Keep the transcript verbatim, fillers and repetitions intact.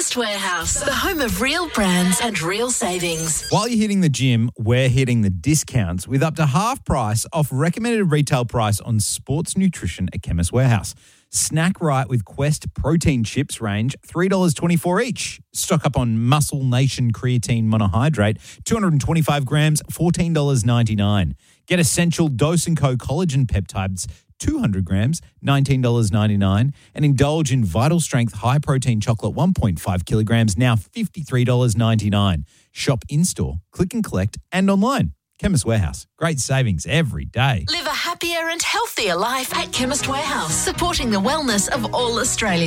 Chemist Warehouse, the home of real brands and real savings. While you're hitting the gym, we're hitting the discounts with up to half price off recommended retail price on sports nutrition at Chemist Warehouse. Snack right with Quest protein chips range, three dollars twenty-four each. Stock up on Muscle Nation creatine monohydrate, two hundred twenty-five grams, fourteen dollars ninety-nine. Get Essential Dose and Co collagen peptides, two hundred grams, nineteen dollars ninety-nine. And indulge in Vital Strength high protein chocolate, one point five kilograms, now fifty-three dollars ninety-nine. Shop in-store, click and collect, and online. Chemist Warehouse. Great savings every day. Live a happier and healthier life at Chemist Warehouse, supporting the wellness of all Australians.